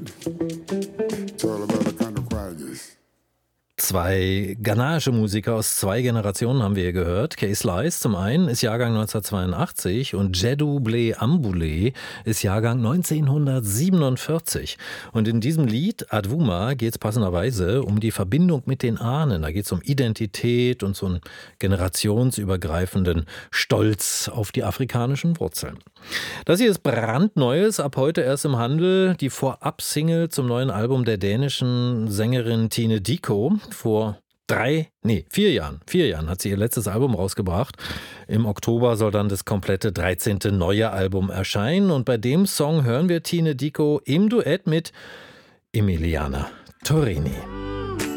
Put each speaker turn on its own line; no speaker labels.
Zwei ghanaische Musiker aus zwei Generationen haben wir hier gehört. Kay Slice zum einen ist Jahrgang 1982 und Jeddu Blé Ambulé ist Jahrgang 1947. Und in diesem Lied Adwuma geht es passenderweise um die Verbindung mit den Ahnen. Da geht es um Identität und so einen generationsübergreifenden Stolz auf die afrikanischen Wurzeln. Das hier ist brandneues, ab heute erst im Handel, die Vorab-Single zum neuen Album der dänischen Sängerin Tine Dicko. Vor 4 Jahren hat sie ihr letztes Album rausgebracht. Im Oktober soll dann das komplette 13. neue Album erscheinen. Und bei dem Song hören wir Tine Dicko im Duett mit Emiliana Torrini.